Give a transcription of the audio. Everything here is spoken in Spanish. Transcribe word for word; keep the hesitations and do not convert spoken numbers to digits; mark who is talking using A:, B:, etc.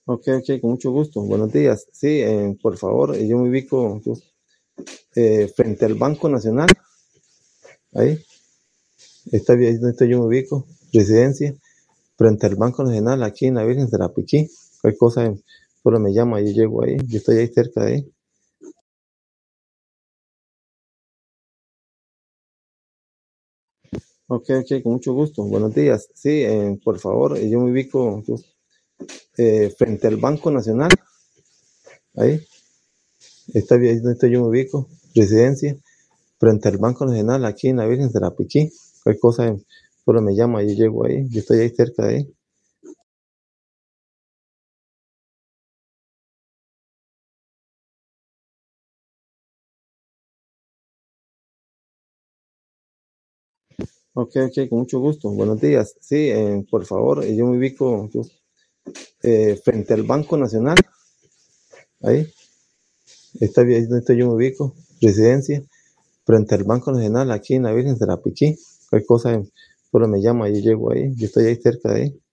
A: Ok, ok, con mucho gusto. Buenos días. Sí, eh, por favor, eh, yo me ubico yo, eh, frente al Banco Nacional. Ahí, está bien, ahí donde estoy, yo me ubico. Residencia, frente al Banco Nacional, aquí en la Virgen de la Piquí. Cualquier cosa, eh, solo me llama, yo llego ahí. Yo estoy ahí cerca de ahí. Ok, ok, con mucho gusto. Buenos días. Sí, eh, por favor, eh, yo me ubico yo, eh, frente al Banco Nacional. Ahí, está bien, ahí donde estoy, yo me ubico. Residencia, frente al Banco Nacional, aquí en la Virgen de la Piquí. Cualquier cosa, eh, solo me llama, yo llego ahí. Yo estoy ahí cerca de ahí. Ok, ok, con mucho gusto. Buenos días. Sí, eh, por favor, eh, yo me ubico yo, eh, frente al Banco Nacional. Ahí, está bien, ahí donde estoy, yo me ubico. Residencia, frente al Banco Nacional, aquí en la Virgen de la Piquí. Cualquier cosa, eh, solo me llama, yo llego ahí. Yo estoy ahí cerca de ahí.